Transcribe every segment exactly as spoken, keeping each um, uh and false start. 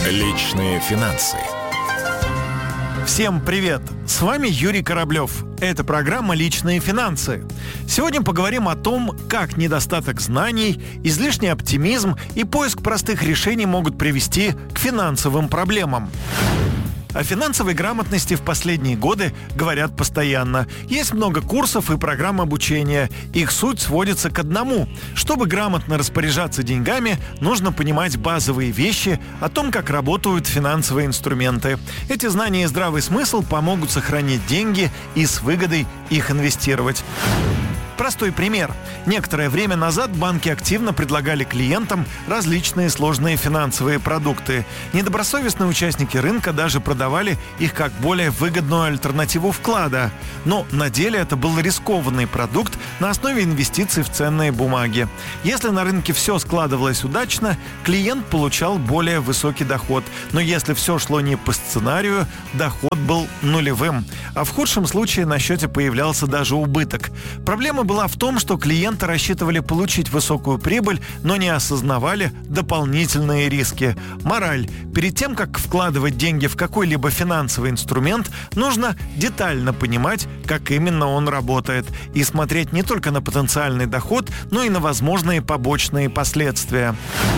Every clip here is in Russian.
Личные финансы. Всем привет! С вами Юрий Кораблев. Это программа «Личные финансы». Сегодня поговорим о том, как недостаток знаний, излишний оптимизм и поиск простых решений могут привести к финансовым проблемам. О финансовой грамотности в последние годы говорят постоянно. Есть много курсов и программ обучения. Их суть сводится к одному. Чтобы грамотно распоряжаться деньгами, нужно понимать базовые вещи о том, как работают финансовые инструменты. Эти знания и здравый смысл помогут сохранить деньги и с выгодой их инвестировать. Простой пример. Некоторое время назад банки активно предлагали клиентам различные сложные финансовые продукты. Недобросовестные участники рынка даже продавали их как более выгодную альтернативу вклада. Но на деле это был рискованный продукт на основе инвестиций в ценные бумаги. Если на рынке все складывалось удачно, клиент получал более высокий доход. Но если все шло не по сценарию, доход был нулевым. А в худшем случае на счете появлялся даже убыток. Проблема была в том, что клиенты рассчитывали получить высокую прибыль, но не осознавали дополнительные риски. Мораль. Перед тем, как вкладывать деньги в какой-либо финансовый инструмент, нужно детально понимать, как именно он работает, и смотреть не только на потенциальный доход, но и на возможные побочные последствия.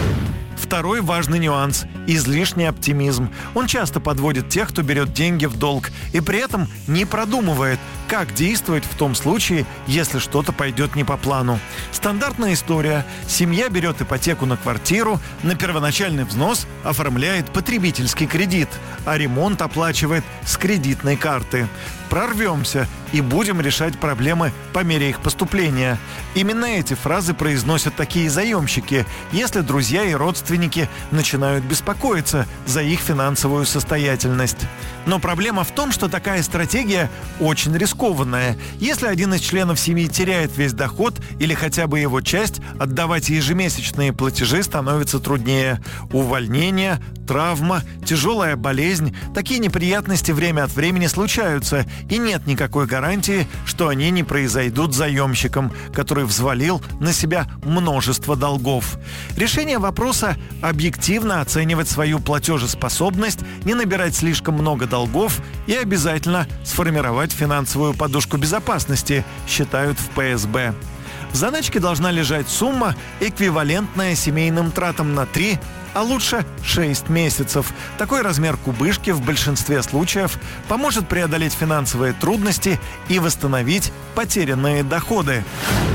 Второй важный нюанс – излишний оптимизм. Он часто подводит тех, кто берет деньги в долг, и при этом не продумывает, как действовать в том случае, если что-то пойдет не по плану. Стандартная история. Семья берет ипотеку на квартиру, на первоначальный взнос оформляет потребительский кредит, а ремонт оплачивает с кредитной карты. Прорвемся и будем решать проблемы по мере их поступления. Именно эти фразы произносят такие заемщики, если друзья и родственники начинают беспокоиться за их финансовую состоятельность. Но проблема в том, что такая стратегия очень рискованная. Если один из членов семьи теряет весь доход или хотя бы его часть, отдавать ежемесячные платежи становится труднее. Увольнение, травма, тяжелая болезнь – такие неприятности время от времени случаются, и нет никакой гарантии, что они не произойдут заемщиком, который взвалил на себя множество долгов. Решение вопроса – объективно оценивать свою платежеспособность, не набирать слишком много долгов и обязательно сформировать финансовую подушку безопасности, считают в пэ эс бэ. В заначке должна лежать сумма, эквивалентная семейным тратам на три, а лучше шесть месяцев. Такой размер кубышки в большинстве случаев поможет преодолеть финансовые трудности и восстановить потерянные доходы.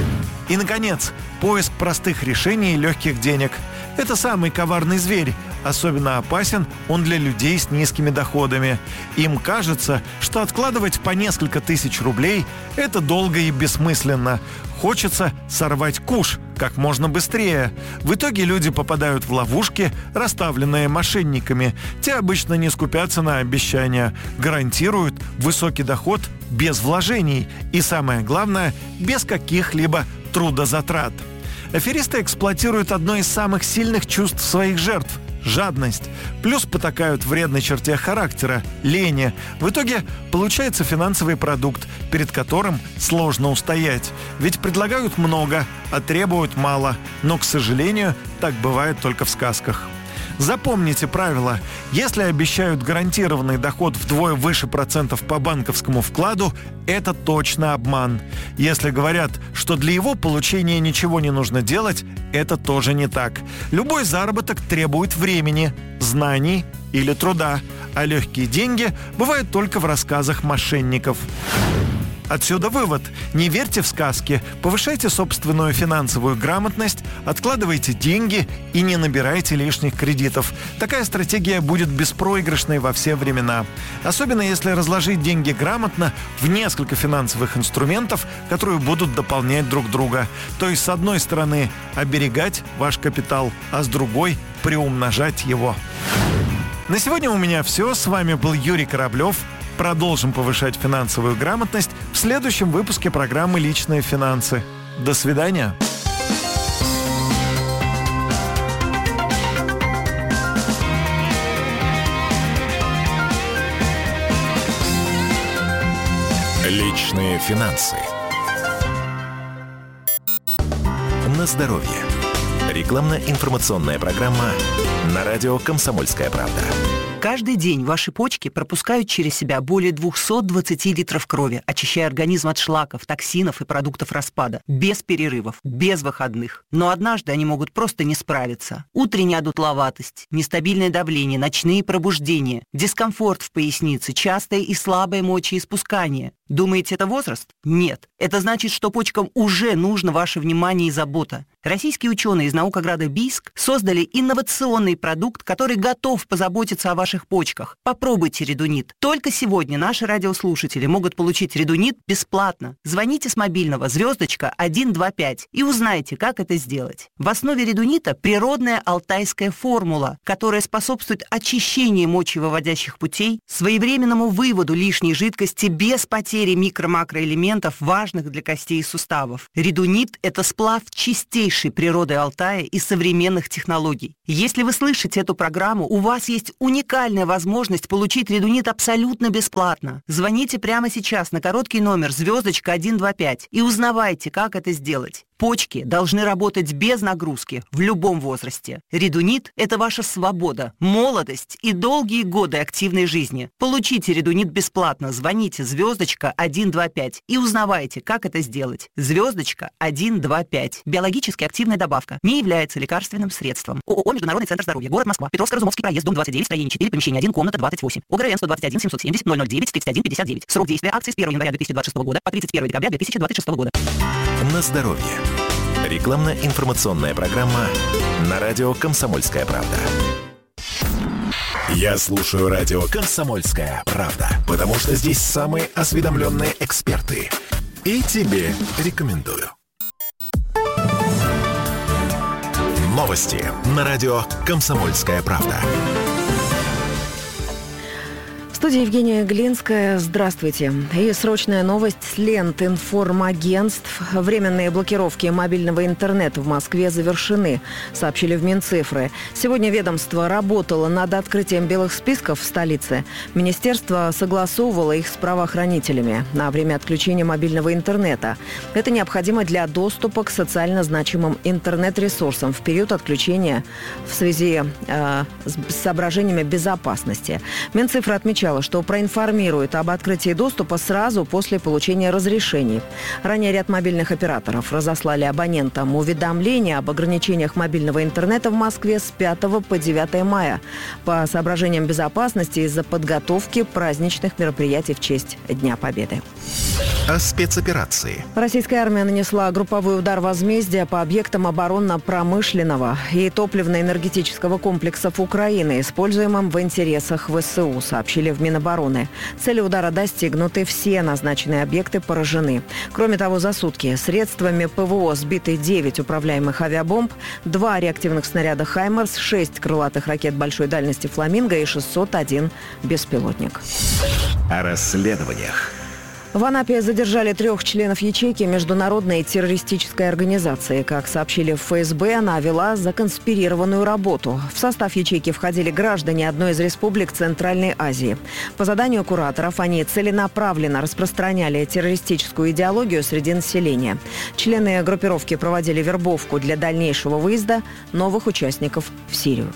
И, наконец, поиск простых решений и легких денег. Это самый коварный зверь. Особенно опасен он для людей с низкими доходами. Им кажется, что откладывать по несколько тысяч рублей – это долго и бессмысленно. Хочется сорвать куш как можно быстрее. В итоге люди попадают в ловушки, расставленные мошенниками. Те обычно не скупятся на обещания, гарантируют высокий доход без вложений и, самое главное, без каких-либо трудозатрат. Аферисты эксплуатируют одно из самых сильных чувств своих жертв – жадность. Плюс потакают вредной черте характера – лени. В итоге получается финансовый продукт, перед которым сложно устоять. Ведь предлагают много, а требуют мало. Но, к сожалению, так бывает только в сказках. Запомните правило. Если обещают гарантированный доход вдвое выше процентов по банковскому вкладу, это точно обман. Если говорят, что для его получения ничего не нужно делать, это тоже не так. Любой заработок требует времени, знаний или труда, а легкие деньги бывают только в рассказах мошенников. Отсюда вывод. Не верьте в сказки, повышайте собственную финансовую грамотность, откладывайте деньги и не набирайте лишних кредитов. Такая стратегия будет беспроигрышной во все времена. Особенно если разложить деньги грамотно в несколько финансовых инструментов, которые будут дополнять друг друга. То есть, с одной стороны, оберегать ваш капитал, а с другой – приумножать его. На сегодня у меня все. С вами был Юрий Кораблев. Продолжим повышать финансовую грамотность в следующем выпуске программы «Личные финансы». До свидания. Личные финансы. На здоровье. Рекламно-информационная программа на радио «Комсомольская правда». Каждый день ваши почки пропускают через себя более двести двадцать литров крови, очищая организм от шлаков, токсинов и продуктов распада. Без перерывов, без выходных. Но однажды они могут просто не справиться. Утренняя одутловатость, нестабильное давление, ночные пробуждения, дискомфорт в пояснице, частое и слабое мочеиспускание. Думаете, это возраст? Нет. Это значит, что почкам уже нужно ваше внимание и забота. Российские ученые из наукограда Бийск создали инновационный продукт, который готов позаботиться о ваших почках. Попробуйте редунит. Только сегодня наши радиослушатели могут получить редунит бесплатно. Звоните с мобильного звездочка один два пять и узнайте, как это сделать. В основе редунита природная алтайская формула, которая способствует очищению мочевыводящих путей, своевременному выводу лишней жидкости без потери микро-макроэлементов, важных для костей и суставов. Редунит – это сплав чистейшей природы Алтая и современных технологий. Если вы слышите эту программу, у вас есть уникальная возможность получить редунит абсолютно бесплатно. Звоните прямо сейчас на короткий номер звездочка один два пять и узнавайте, как это сделать. Почки должны работать без нагрузки в любом возрасте. Редунит – это ваша свобода, молодость и долгие годы активной жизни. Получите редунит бесплатно. Звоните звездочка один два пять и узнавайте, как это сделать. Звездочка один два пять. Биологически активная добавка. Не является лекарственным средством. ООО «Международный центр здоровья». Город Москва. Петровско-Разумовский проезд, дом двадцать девять, строение четыре, помещение один, комната двадцать восемь. ОГРН сто двадцать один семьсот семьдесят ноль ноль девять тридцать один пятьдесят девять. Срок действия акции с первого января две тысячи двадцать шестого года по тридцать первое декабря две тысячи двадцать шестого года. На здоровье. Рекламно-информационная программа на радио «Комсомольская правда». Я слушаю радио «Комсомольская правда», потому что здесь самые осведомленные эксперты. И тебе рекомендую. Новости на радио «Комсомольская правда». В студии Евгения Глинская. Здравствуйте. И срочная новость с лент информагентств. Временные блокировки мобильного интернета в Москве завершены, сообщили в Минцифры. Сегодня ведомство работало над открытием белых списков в столице. Министерство согласовывало их с правоохранителями на время отключения мобильного интернета. Это необходимо для доступа к социально значимым интернет-ресурсам в период отключения в связи э, с соображениями безопасности. Минцифры отмечают, что проинформирует об открытии доступа сразу после получения разрешений. Ранее ряд мобильных операторов разослали абонентам уведомления об ограничениях мобильного интернета в Москве с пятого по девятое мая по соображениям безопасности из-за подготовки праздничных мероприятий в честь Дня Победы. О спецоперации. Российская армия нанесла групповой удар возмездия по объектам оборонно-промышленного и топливно-энергетического комплексов Украины, используемым в интересах ВСУ, сообщили в Минобороны. Цели удара достигнуты, все назначенные объекты поражены. Кроме того, за сутки средствами ПВО сбиты девять управляемых авиабомб, два реактивных снаряда «Хаймерс», шесть крылатых ракет большой дальности «Фламинго» и шестьсот один беспилотник. О расследованиях. В Анапе задержали трех членов ячейки международной террористической организации. Как сообщили в ФСБ, она вела законспирированную работу. В состав ячейки входили граждане одной из республик Центральной Азии. По заданию кураторов они целенаправленно распространяли террористическую идеологию среди населения. Члены группировки проводили вербовку для дальнейшего выезда новых участников в Сирию.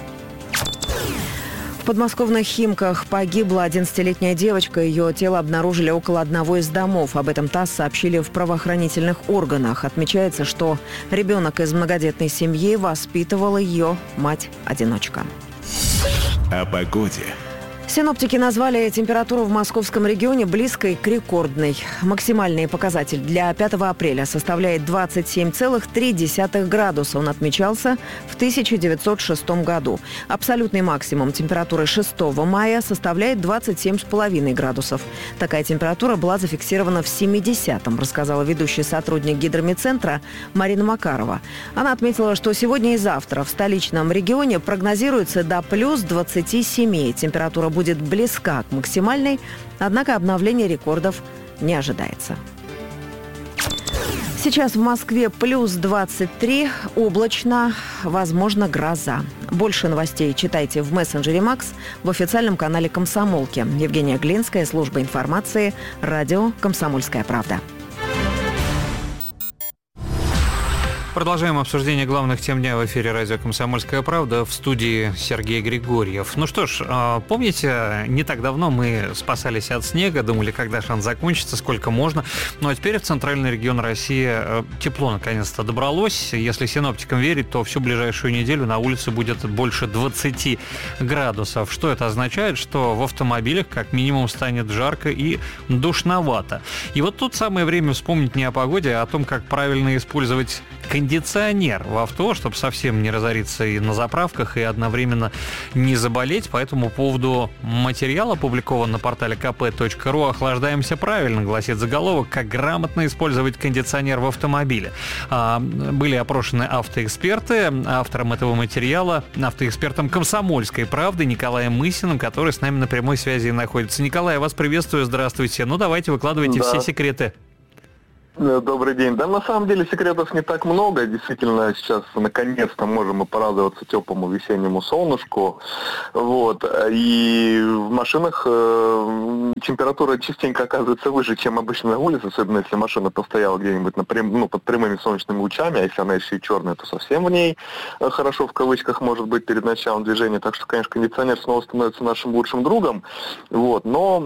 В подмосковных Химках погибла одиннадцатилетняя девочка. Ее тело обнаружили около одного из домов. Об этом ТАСС сообщили в правоохранительных органах. Отмечается, что ребенок из многодетной семьи воспитывала ее мать-одиночка. О погоде. Синоптики назвали температуру в московском регионе близкой к рекордной. Максимальный показатель для пятого апреля составляет двадцать семь целых три десятых градуса. Он отмечался в тысяча девятьсот шестом году. Абсолютный максимум температуры шестого мая составляет двадцать семь целых пять десятых градусов. Такая температура была зафиксирована в семидесятом, рассказала ведущий сотрудник гидромедцентра Марина Макарова. Она отметила, что сегодня и завтра в столичном регионе прогнозируется до плюс двадцати семи. Температура будет близка к максимальной, однако обновление рекордов не ожидается. Сейчас в Москве плюс двадцать три, облачно, возможно, гроза. Больше новостей читайте в мессенджере Макс, в официальном канале «Комсомолки». Евгения Глинская, служба информации, радио «Комсомольская правда». Продолжаем обсуждение главных тем дня в эфире радио «Комсомольская правда», в студии Сергей Григорьев. Ну что ж, помните, не так давно мы спасались от снега, думали, когда же он закончится, сколько можно. Ну а теперь в центральный регион России тепло наконец-то добралось. Если синоптикам верить, то всю ближайшую неделю на улице будет больше двадцати градусов. Что это означает? Что в автомобилях как минимум станет жарко и душновато. И вот тут самое время вспомнить не о погоде, а о том, как правильно использовать кондиционер в авто, чтобы совсем не разориться и на заправках, и одновременно не заболеть. По этому поводу материал опубликован на портале ка пэ точка ру. «Охлаждаемся правильно», гласит заголовок, как грамотно использовать кондиционер в автомобиле. А, были опрошены автоэксперты. Автором этого материала, автоэкспертом «Комсомольской правды» Николаем Мысиным, который с нами на прямой связи находится. Николай, я вас приветствую, здравствуйте. Ну, давайте, выкладывайте да. все секреты. Добрый день. Да, на самом деле секретов не так много. Действительно, сейчас наконец-то можем мы порадоваться теплому весеннему солнышку. Вот. И в машинах э, температура частенько оказывается выше, чем обычно на улице, особенно если машина постояла где-нибудь на прям, ну, под прямыми солнечными лучами, а если она еще и черная, то совсем в ней хорошо, в кавычках, может быть, перед началом движения. Так что, конечно, кондиционер снова становится нашим лучшим другом. Вот. Но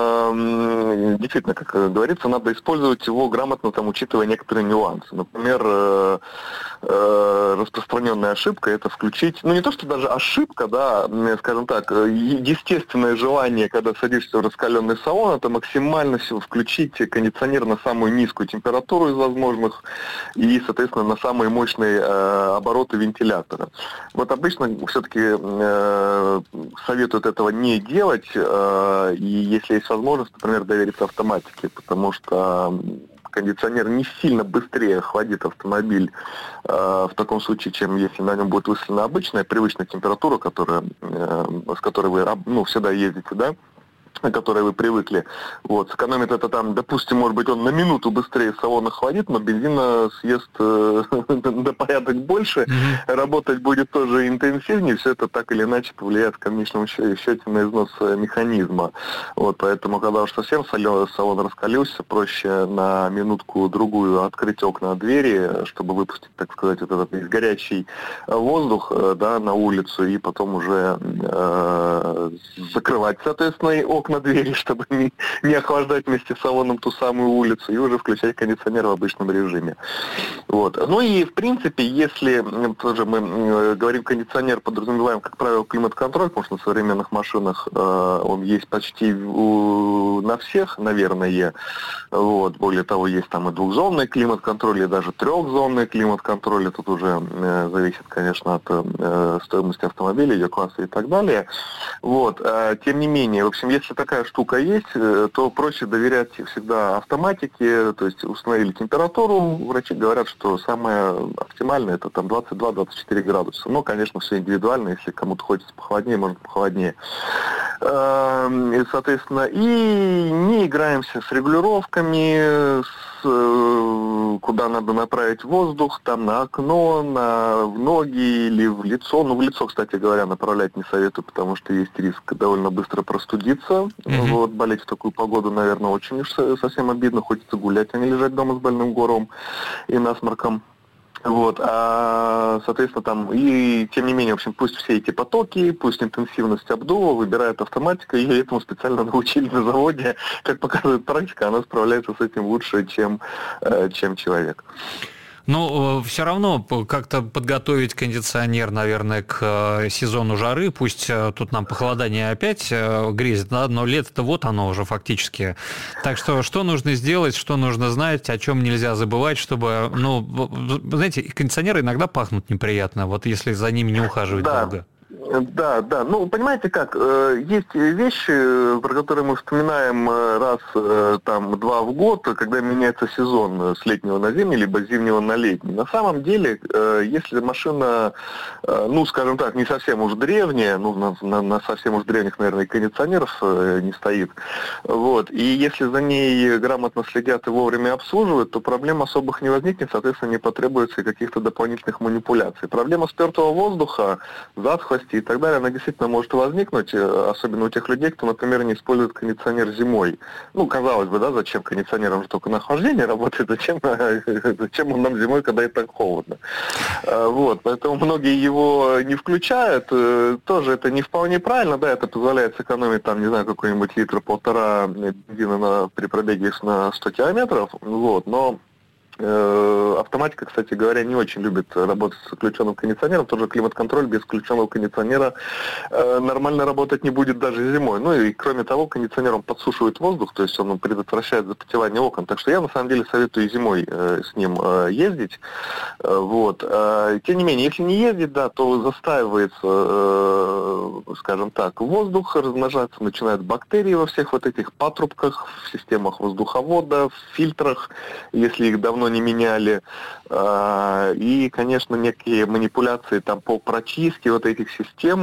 э, действительно, как говорится, надо использовать его грамотно, но там учитывая некоторые нюансы. Например, э, э, распространенная ошибка — это включить, ну не то, что даже ошибка, да, скажем так, естественное желание, когда садишься в раскаленный салон, это максимально включить кондиционер на самую низкую температуру из возможных и, соответственно, на самые мощные э, обороты вентилятора. Вот обычно все-таки э, советуют этого не делать, э, и если есть возможность, например, довериться автоматике, потому что кондиционер не сильно быстрее охладит автомобиль э, в таком случае, чем если на нем будет выставлена обычная, привычная температура, которая, э, с которой вы ну, всегда ездите, да, на которые вы привыкли. Вот. Сэкономит это там, допустим, может быть, он на минуту быстрее салон охладит, но бензина съест э, на порядок больше, mm-hmm. работать будет тоже интенсивнее, все это так или иначе повлияет в конечном счете на износ механизма. Вот. Поэтому, когда уж совсем салон раскалился, проще на минутку-другую открыть окна, двери, чтобы выпустить, так сказать, вот этот горячий воздух, да, на улицу, и потом уже э, закрывать, соответственно, и окна на двери, чтобы не, не охлаждать вместе с салоном ту самую улицу, и уже включать кондиционер в обычном режиме. Вот. Ну и, в принципе, если тоже мы говорим кондиционер, подразумеваем, как правило, климат-контроль, потому что на современных машинах э, он есть почти у, на всех, наверное. Вот. Более того, есть там и двухзонный климат-контроль, и даже трехзонный климат-контроль. Тут уже э, зависит, конечно, от э, стоимости автомобиля, ее класса и так далее. Вот. Э, тем не менее, в общем, если такая штука есть, то проще доверять всегда автоматике, то есть установили температуру, врачи говорят, что самое оптимальное это там двадцать два - двадцать четыре градуса. Но, конечно, все индивидуально, если кому-то хочется похолоднее, может похолоднее. И, соответственно, и не играемся с регулировками, с, куда надо направить воздух, там на окно, на в ноги или в лицо. Ну, в лицо, кстати говоря, направлять не советую, потому что есть риск довольно быстро простудиться. Mm-hmm. Вот, болеть в такую погоду, наверное, очень уж совсем обидно. Хочется гулять, а не лежать дома с больным горлом и насморком. Вот, а, соответственно, там, и тем не менее, в общем, пусть все эти потоки, пусть интенсивность обдува выбирает автоматика, и этому специально научили на заводе. Как показывает практика, она справляется с этим лучше, чем, чем человек. Ну, все равно как-то подготовить кондиционер, наверное, к сезону жары. Пусть тут нам похолодание опять грезит, да, но лето-то вот оно уже фактически. Так что, что нужно сделать, что нужно знать, о чем нельзя забывать, чтобы, ну, знаете, кондиционеры иногда пахнут неприятно, вот если за ними не ухаживать да. долго. Да, да. Ну, понимаете как, есть вещи, про которые мы вспоминаем раз, там, два в год, когда меняется сезон с летнего на зимний, либо с зимнего на летний. На самом деле, если машина, ну, скажем так, не совсем уж древняя, ну, на, на, на совсем уж древних, наверное, и кондиционеров не стоит, вот, и если за ней грамотно следят и вовремя обслуживают, то проблем особых не возникнет, соответственно, не потребуется каких-то дополнительных манипуляций. Проблема спертого воздуха, затхлости и так далее, она действительно может возникнуть, особенно у тех людей, кто, например, не использует кондиционер зимой. Ну, казалось бы, да, зачем кондиционер, он же только на охлаждение работает, зачем, зачем он нам зимой, когда и так холодно. Вот, поэтому многие его не включают, тоже это не вполне правильно, да, это позволяет сэкономить, там, не знаю, какой-нибудь литр-полтора бензина на, при пробеге на сто километров, вот, но автоматика, кстати говоря, не очень любит работать с включенным кондиционером. Тот же климат-контроль без включенного кондиционера э, нормально работать не будет даже зимой. Ну и кроме того, кондиционер он подсушивает воздух, то есть он предотвращает запотевание окон. Так что я на самом деле советую и зимой э, с ним э, ездить. Э, вот. Э, тем не менее, если не ездить, да, то застаивается, э, скажем так, воздух, размножаться начинают бактерии во всех вот этих патрубках, в системах воздуховода, в фильтрах, если их давно не меняли, и, конечно, некие манипуляции там по прочистке вот этих систем,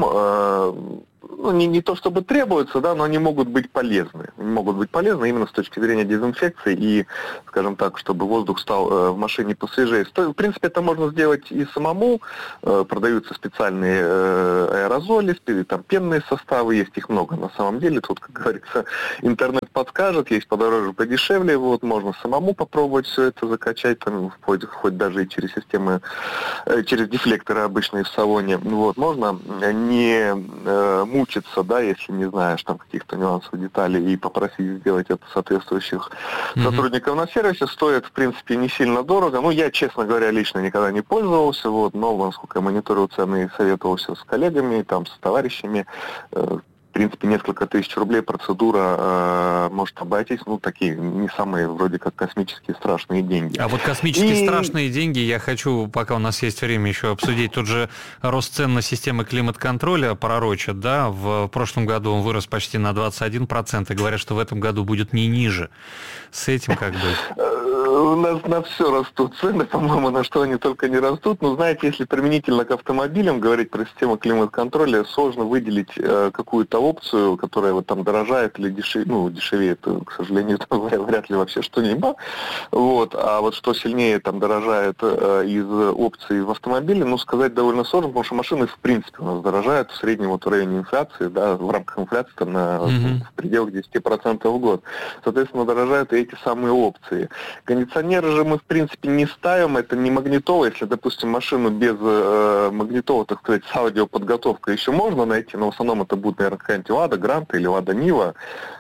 ну, не, не то чтобы требуются, да, но они могут быть полезны. Они могут быть полезны именно с точки зрения дезинфекции и, скажем так, чтобы воздух стал э, в машине посвежее. В принципе, это можно сделать и самому. Э, продаются специальные э, аэрозоли, там пенные составы, есть их много на самом деле. Тут, как говорится, интернет подскажет, есть подороже, подешевле. Вот, можно самому попробовать все это закачать, там, хоть, хоть даже и через системы, э, через дефлекторы обычные в салоне. Вот, можно не э, мучиться, да, если не знаешь там каких-то нюансов, деталей, и попросить сделать это соответствующих mm-hmm. сотрудников на сервисе. Стоит, в принципе, не сильно дорого. Ну, я, честно говоря, лично никогда не пользовался, вот, но, насколько я мониторил цены и советовался с коллегами, там, с товарищами, э, в принципе, несколько тысяч рублей процедура э, может обойтись, ну, такие не самые, вроде как, космические страшные деньги. А вот космические и... страшные деньги я хочу, пока у нас есть время, еще обсудить. Тут же рост цен на системы климат-контроля пророчат, да, в прошлом году он вырос почти на двадцать один процент, и говорят, что в этом году будет не ниже. С этим как быть? У нас на все растут цены, по-моему, на что они только не растут. Но, знаете, если применительно к автомобилям говорить про систему климат-контроля, сложно выделить э, какую-то опцию, которая вот там дорожает или дешевеет, ну, дешевеет, к сожалению, вряд ли вообще что-нибудь. Вот. А вот что сильнее там дорожает э, из опций в автомобиле, ну, сказать довольно сложно, потому что машины, в принципе, у нас дорожают в среднем вот в районе инфляции, да, в рамках инфляции там на mm-hmm. в пределах десять процентов в год. Соответственно, дорожают и эти самые опции. Кондиционеры же мы, в принципе, не ставим, это не магнитола. Если, допустим, машину без э, магнитола, так сказать, с аудиоподготовкой еще можно найти, но в основном это будет, наверное, какая-нибудь Лада Гранта или Лада Нива.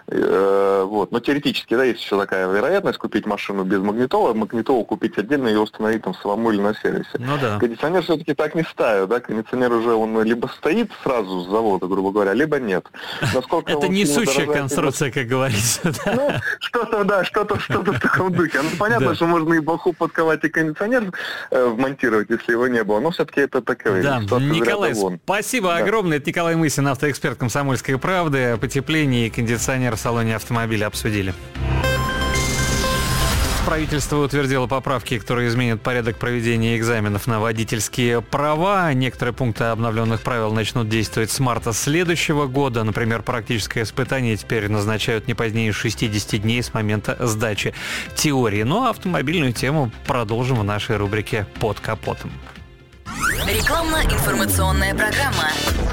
Э, вот. Но теоретически, да, есть еще такая вероятность купить машину без магнитола, магнитолу купить отдельно и установить там самому или на сервисе. Ну, да. Кондиционер все-таки так не ставят, да, кондиционер уже он либо стоит сразу с завода, грубо говоря, либо нет. Насколько это несущая конструкция, как говорится. Ну, что-то, да, что-то, что-то в таком духе. Ну, понятно, да. что можно и баху подковать, и кондиционер э, вмонтировать, если его не было. Но все-таки это такое. Да, Николай, спасибо да. огромное. Это Николай Мысин, автоэксперт «Комсомольской правды». Потепление и кондиционер в салоне автомобиля обсудили. Правительство утвердило поправки, которые изменят порядок проведения экзаменов на водительские права. Некоторые пункты обновленных правил начнут действовать с марта следующего года. Например, практическое испытание теперь назначают не позднее шестьдесят дней с момента сдачи теории. Ну а автомобильную тему продолжим в нашей рубрике «Под капотом». Рекламно-информационная программа.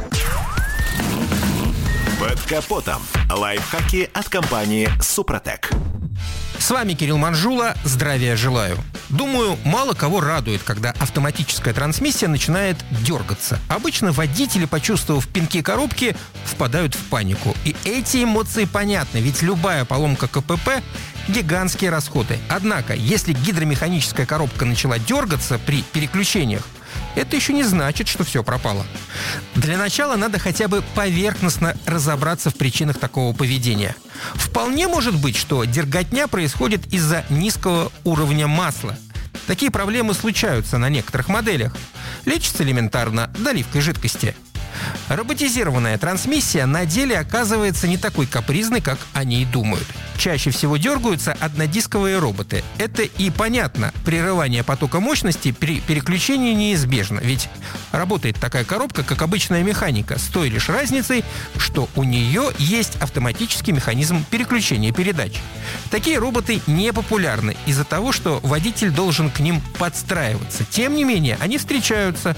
«Под капотом». Лайфхаки от компании «Супротек». С вами Кирилл Манжула. Здравия желаю. Думаю, мало кого радует, когда автоматическая трансмиссия начинает дергаться. Обычно водители, почувствовав пинки коробки, впадают в панику. И эти эмоции понятны, ведь любая поломка КПП – гигантские расходы. Однако, если гидромеханическая коробка начала дергаться при переключениях, это еще не значит, что все пропало. Для начала надо хотя бы поверхностно разобраться в причинах такого поведения. Вполне может быть, что дерготня происходит из-за низкого уровня масла. Такие проблемы случаются на некоторых моделях. Лечится элементарно доливкой жидкости. Роботизированная трансмиссия на деле оказывается не такой капризной, как о ней думают. Чаще всего дергаются однодисковые роботы. Это и понятно. Прерывание потока мощности при переключении неизбежно, ведь работает такая коробка, как обычная механика, с той лишь разницей, что у нее есть автоматический механизм переключения передач. Такие роботы не популярны из-за того, что водитель должен к ним подстраиваться. Тем не менее, они встречаются.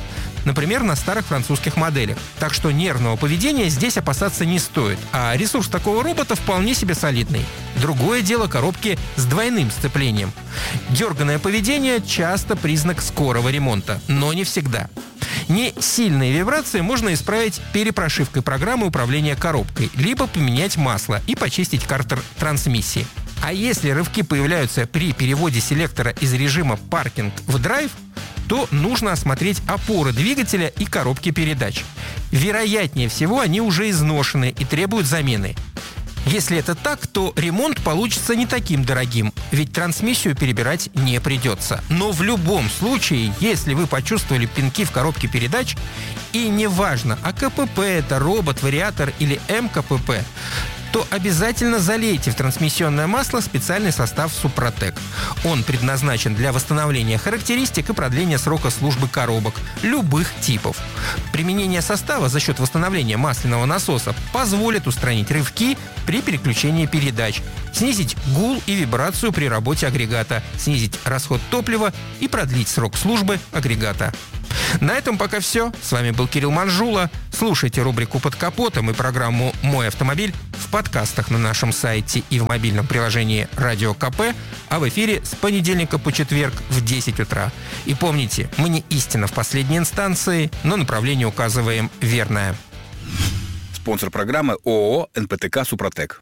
например, на старых французских моделях. Так что нервного поведения здесь опасаться не стоит, а ресурс такого робота вполне себе солидный. Другое дело коробки с двойным сцеплением. Дерганное поведение часто признак скорого ремонта, но не всегда. Не сильные вибрации можно исправить перепрошивкой программы управления коробкой, либо поменять масло и почистить картер трансмиссии. А если рывки появляются при переводе селектора из режима паркинг в драйв, то нужно осмотреть опоры двигателя и коробки передач. Вероятнее всего, они уже изношены и требуют замены. Если это так, то ремонт получится не таким дорогим, ведь трансмиссию перебирать не придется. Но в любом случае, если вы почувствовали пинки в коробке передач, и неважно, АКПП это робот, вариатор или МКПП, то обязательно залейте в трансмиссионное масло специальный состав Супротек. Он предназначен для восстановления характеристик и продления срока службы коробок любых типов. Применение состава за счет восстановления масляного насоса позволит устранить рывки при переключении передач, снизить гул и вибрацию при работе агрегата, снизить расход топлива и продлить срок службы агрегата. На этом пока все. С вами был Кирилл Манжула. Слушайте рубрику «Под капотом» и программу «Мой автомобиль» в подкастах на нашем сайте и в мобильном приложении «Радио КП», а в эфире с понедельника по четверг в десять утра. И помните, мы не истина в последней инстанции, но направление указываем верное. Спонсор программы ООО «эн пэ тэ ка Супротек».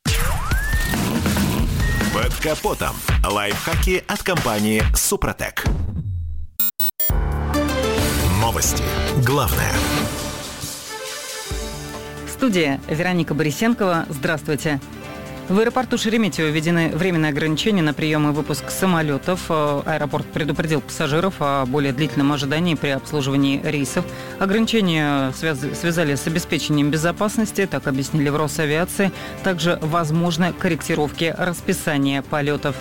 Под капотом. Лайфхаки от компании «Супротек». Новости. Главное. Студия Вероника Борисенкова. Здравствуйте. В аэропорту Шереметьево введены временные ограничения на прием и выпуск самолетов. Аэропорт предупредил пассажиров о более длительном ожидании при обслуживании рейсов. Ограничения связ- связали с обеспечением безопасности, так объяснили в Росавиации. Также возможны корректировки расписания полетов.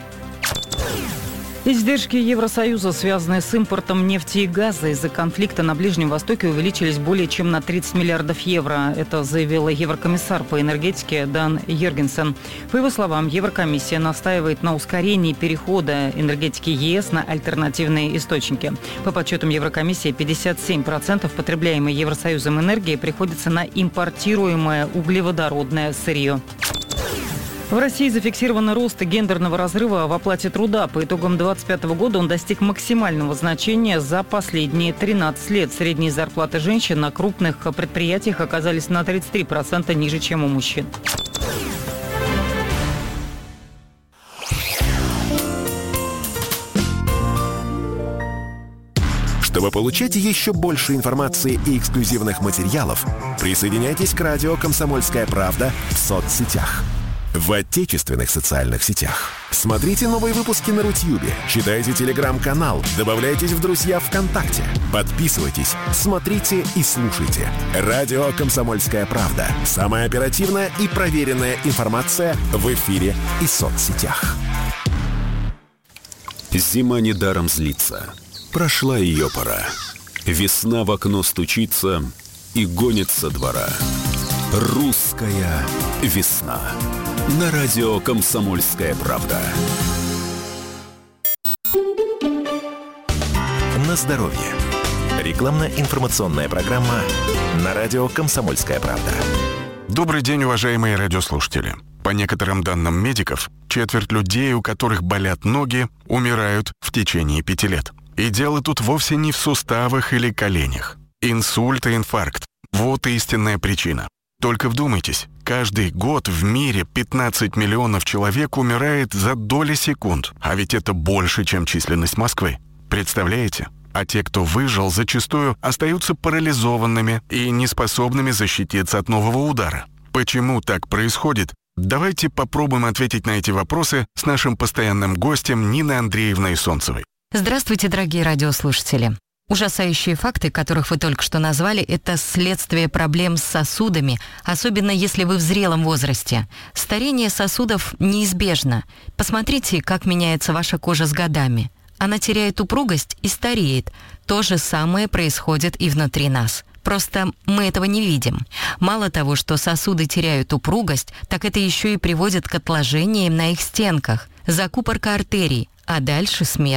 Издержки Евросоюза, связанные с импортом нефти и газа из-за конфликта на Ближнем Востоке, увеличились более чем на тридцать миллиардов евро. Это заявила еврокомиссар по энергетике Дан Йоргенсен. По его словам, Еврокомиссия настаивает на ускорении перехода энергетики ЕС на альтернативные источники. По подсчетам Еврокомиссии, пятьдесят семь процентов потребляемой Евросоюзом энергии приходится на импортируемое углеводородное сырье. В России зафиксирован рост гендерного разрыва в оплате труда. По итогам две тысячи двадцать пятого года он достиг максимального значения за последние тринадцать лет. Средние зарплаты женщин на крупных предприятиях оказались на тридцать три процента ниже, чем у мужчин. Чтобы получать еще больше информации и эксклюзивных материалов, присоединяйтесь к радио «Комсомольская правда» в соцсетях. В отечественных социальных сетях. Смотрите новые выпуски на Рутьюбе, читайте телеграм-канал, добавляйтесь в друзья ВКонтакте, подписывайтесь, смотрите и слушайте. Радио «Комсомольская правда». Самая оперативная и проверенная информация в эфире и соцсетях. Зима недаром злится. Прошла ее пора. Весна в окно стучится и гонит со двора. Русская весна. На радио «Комсомольская правда». На здоровье. Рекламно-информационная программа на радио «Комсомольская правда». Добрый день, уважаемые радиослушатели. По некоторым данным медиков, четверть людей, у которых болят ноги, умирают в течение пяти лет. И дело тут вовсе не в суставах или коленях. Инсульт и инфаркт – вот истинная причина. Только вдумайтесь, каждый год в мире пятнадцать миллионов человек умирает за доли секунд, а ведь это больше, чем численность Москвы. Представляете? А те, кто выжил, зачастую остаются парализованными и неспособными защититься от нового удара. Почему так происходит? Давайте попробуем ответить на эти вопросы с нашим постоянным гостем Ниной Андреевной Солнцевой. Здравствуйте, дорогие радиослушатели. Ужасающие факты, которых вы только что назвали, это следствие проблем с сосудами, особенно если вы в зрелом возрасте. Старение сосудов неизбежно. Посмотрите, как меняется ваша кожа с годами. Она теряет упругость и стареет. То же самое происходит и внутри нас. Просто мы этого не видим. Мало того, что сосуды теряют упругость, так это еще и приводит к отложениям на их стенках, закупорка артерий, а дальше смерть.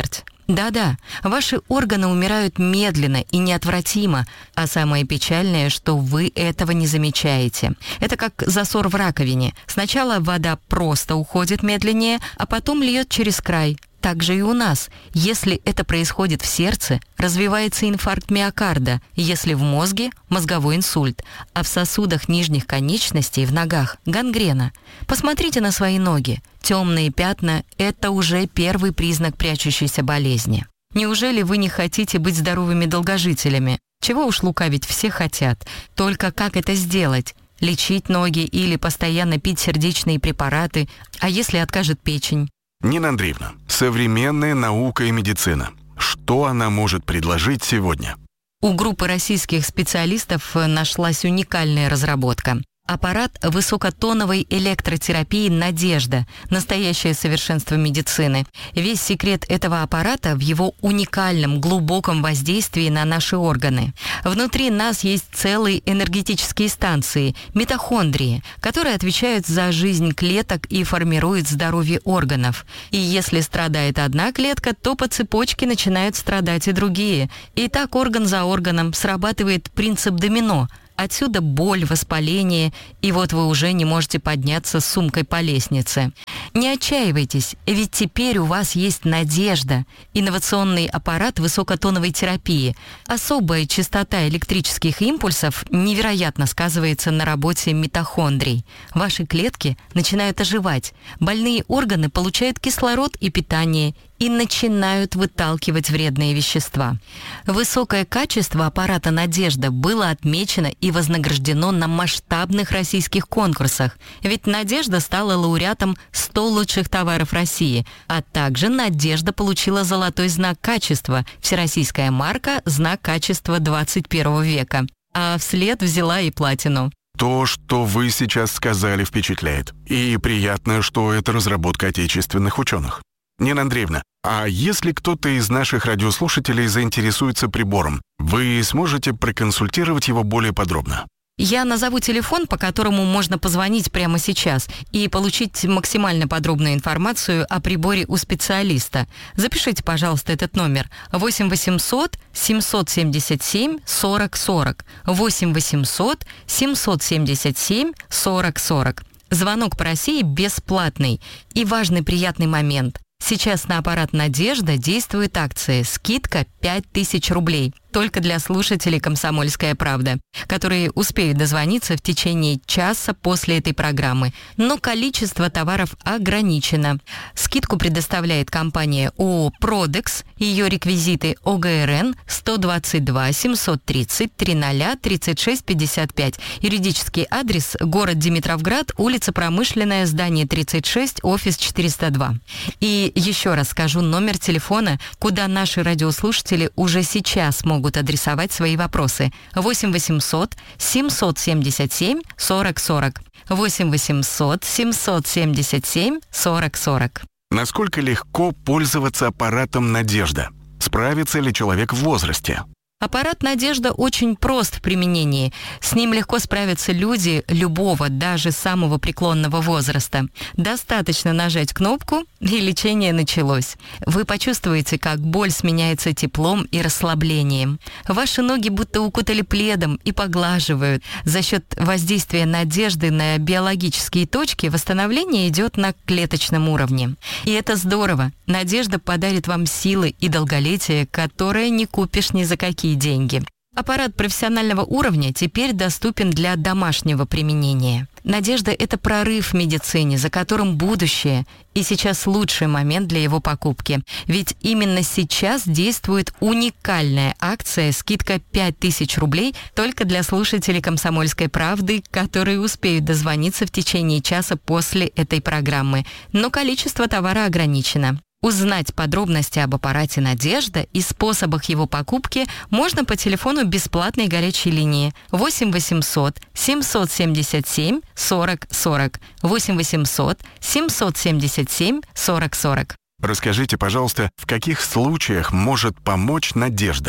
Да-да, ваши органы умирают медленно и неотвратимо, а самое печальное, что вы этого не замечаете. Это как засор в раковине. Сначала вода просто уходит медленнее, а потом льет через край. Так же и у нас. Если это происходит в сердце, развивается инфаркт миокарда, если в мозге – мозговой инсульт, а в сосудах нижних конечностей, в ногах – гангрена. Посмотрите на свои ноги. Темные пятна – это уже первый признак прячущейся болезни. Неужели вы не хотите быть здоровыми долгожителями? Чего уж лукавить, все хотят. Только как это сделать? Лечить ноги или постоянно пить сердечные препараты? А если откажет печень? Нина Андреевна, современная наука и медицина. Что она может предложить сегодня? У группы российских специалистов нашлась уникальная разработка. Аппарат высокотоновой электротерапии «Надежда» – настоящее совершенство медицины. Весь секрет этого аппарата в его уникальном, глубоком воздействии на наши органы. Внутри нас есть целые энергетические станции – митохондрии, которые отвечают за жизнь клеток и формируют здоровье органов. И если страдает одна клетка, то по цепочке начинают страдать и другие. И так орган за органом срабатывает принцип домино – Отсюда боль, воспаление, и вот вы уже не можете подняться с сумкой по лестнице. Не отчаивайтесь, ведь теперь у вас есть «Надежда» – инновационный аппарат высокотоновой терапии. Особая частота электрических импульсов невероятно сказывается на работе митохондрий. Ваши клетки начинают оживать, больные органы получают кислород и питание и начинают выталкивать вредные вещества. Высокое качество аппарата «Надежда» было отмечено и вознаграждено на масштабных российских конкурсах, ведь «Надежда» стала лауреатом сто лучших товаров России, а также «Надежда» получила золотой знак качества, всероссийская марка «Знак качества двадцать первого века», а вслед взяла и платину. То, что вы сейчас сказали, впечатляет. И приятно, что это разработка отечественных ученых. Нина Андреевна, а если кто-то из наших радиослушателей заинтересуется прибором, вы сможете проконсультировать его более подробно? Я назову телефон, по которому можно позвонить прямо сейчас и получить максимально подробную информацию о приборе у специалиста. Запишите, пожалуйста, этот номер восемь восемьсот семьсот семьдесят семь сорок сорок. восемь восемьсот семьсот семьдесят семь сорок сорок. Звонок по России бесплатный. И важный приятный момент. Сейчас на аппарат «Надежда» действует акция «Скидка пять тысяч рублей» только для слушателей «Комсомольская правда», которые успеют дозвониться в течение часа после этой программы. Но количество товаров ограничено. Скидку предоставляет компания ООО «Продекс». Ее реквизиты О Г Р Н сто двадцать два семьсот тридцать триста тридцать шесть пятьдесят пять. Юридический адрес – город Димитровград, улица Промышленная, здание тридцать шесть, офис четыреста два. И еще раз скажу номер телефона, куда наши радиослушатели уже сейчас могут адресовать свои вопросы. восемь восемьсот семьсот семьдесят семь сорок сорок. восемь восемьсот семьсот семьдесят семь сорок сорок. Насколько легко пользоваться аппаратом «Надежда»? Справится ли человек в возрасте? Аппарат «Надежда» очень прост в применении. С ним легко справятся люди любого, даже самого преклонного возраста. Достаточно нажать кнопку, и лечение началось. Вы почувствуете, как боль сменяется теплом и расслаблением. Ваши ноги будто укутали пледом и поглаживают. За счет воздействия «Надежды» на биологические точки восстановление идет на клеточном уровне. И это здорово. «Надежда» подарит вам силы и долголетие, которое не купишь ни за какие деньги. Аппарат профессионального уровня теперь доступен для домашнего применения. «Надежда» — это прорыв в медицине, за которым будущее, и сейчас лучший момент для его покупки. Ведь именно сейчас действует уникальная акция «Скидка пять тысяч рублей» только для слушателей «Комсомольской правды», которые успеют дозвониться в течение часа после этой программы. Но количество товара ограничено. Узнать подробности об аппарате «Надежда» и способах его покупки можно по телефону бесплатной горячей линии восемь восемьсот семьсот семьдесят семь сорок сорок. восемь восемьсот семьсот семьдесят семь сорок сорок. Расскажите, пожалуйста, в каких случаях может помочь «Надежда»?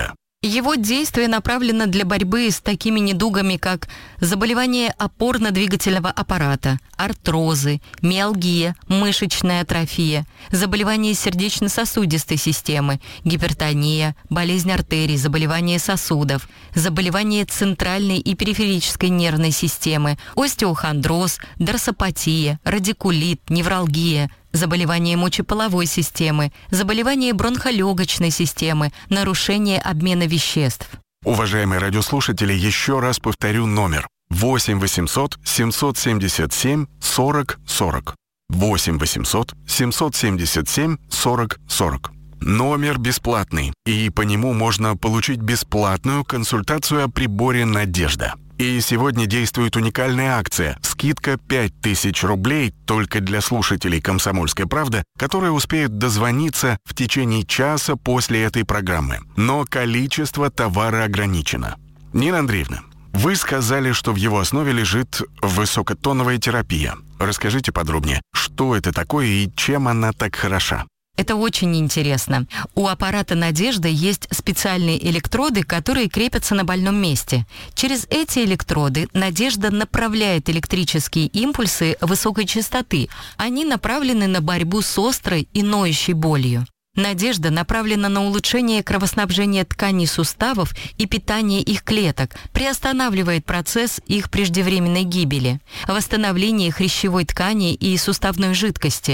Его действие направлено для борьбы с такими недугами, как заболевания опорно-двигательного аппарата, артрозы, миалгия, мышечная атрофия, заболевания сердечно-сосудистой системы, гипертония, болезнь артерий, заболевания сосудов, заболевания центральной и периферической нервной системы, остеохондроз, дорсопатия, радикулит, невралгия, заболевания мочеполовой системы, заболевания бронхолегочной системы, нарушение обмена веществ. Уважаемые радиослушатели, еще раз повторю номер. восемь восемьсот семьсот семьдесят семь сорок сорок. восемь восемьсот семьсот семьдесят семь сорок сорок. Номер бесплатный, и по нему можно получить бесплатную консультацию о приборе «Надежда». И сегодня действует уникальная акция. Скидка пять тысяч рублей только для слушателей «Комсомольской правды», которые успеют дозвониться в течение часа после этой программы. Но количество товара ограничено. Нина Андреевна, вы сказали, что в его основе лежит высокотоновая терапия. Расскажите подробнее, что это такое и чем она так хороша? Это очень интересно. У аппарата «Надежда» есть специальные электроды, которые крепятся на больном месте. Через эти электроды «Надежда» направляет электрические импульсы высокой частоты. Они направлены на борьбу с острой и ноющей болью. «Надежда» направлена на улучшение кровоснабжения тканей суставов и питания их клеток, приостанавливает процесс их преждевременной гибели, восстановление хрящевой ткани и суставной жидкости,